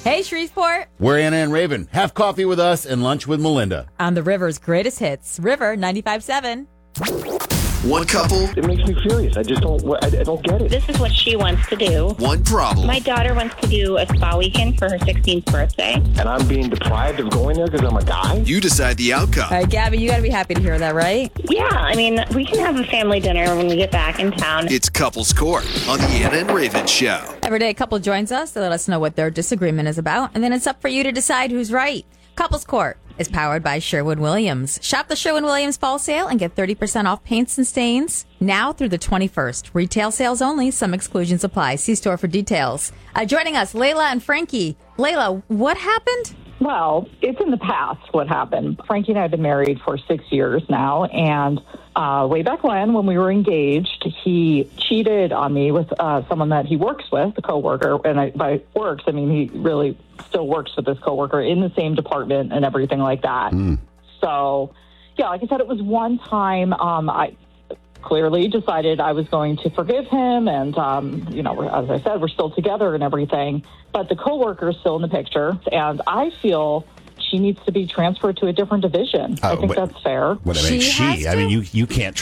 Hey, Shreveport. We're Anna and Raven. Have coffee with us and lunch with Melinda. On the River's greatest hits. River 95.7. One couple. It makes me furious. I don't get it. This is what she wants to do. One problem. My daughter wants to do a spa weekend for her 16th birthday. And I'm being deprived of going there because I'm a guy? You decide the outcome. All right, Gabby, you got to be happy to hear that, right? Yeah, I mean, we can have a family dinner when we get back in town. It's Couples Court on the Anna and Raven Show. Every day, a couple joins us to let us know what their disagreement is about, and then it's up for you to decide who's right. Couples Court is powered by Sherwin-Williams. Shop the Sherwin-Williams fall sale and get 30% off paints and stains now through the 21st. Retail sales only. Some exclusions apply. See store for details. Joining us, Layla and Frankie. Layla, what happened? Well, it's in the past what happened. Frankie and I have been married for 6 years now, and way back when we were engaged, he cheated on me with someone that he works with, a coworker. And by works, I mean he really still works with this coworker in the same department and everything like that. So, yeah, like I said, it was one time. I clearly decided I was going to forgive him, and as I said, we're still together and everything. But the coworker is still in the picture, and I feel she needs to be transferred to a different division. I think that's fair. What I mean, She has I mean, you can't